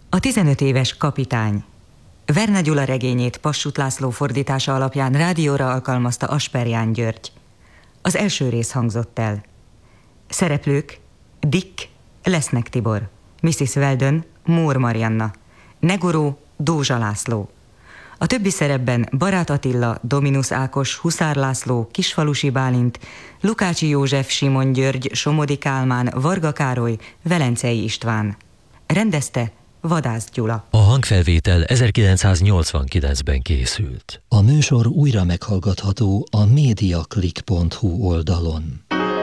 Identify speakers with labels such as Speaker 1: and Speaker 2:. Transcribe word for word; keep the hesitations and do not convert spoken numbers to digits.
Speaker 1: A tizenöt éves kapitány. Verne Gyula regényét Passuth László fordítása alapján rádióra alkalmazta Asperján György. Az első rész hangzott el. Szereplők: Dick, Lesznek Tibor, missziz Weldon, Mór Marianna, Negoró, Dózsa László. A többi szerepben Barát Attila, Dominus Ákos, Huszár László, Kisfalusi Bálint, Lukácsi József, Simon György, Somodi Kálmán, Varga Károly, Velencei István. Rendezte Vadász Gyula.
Speaker 2: A hangfelvétel ezerkilencszáznyolcvankilencben készült.
Speaker 3: A műsor újra meghallgatható a mediaclick pont hu oldalon.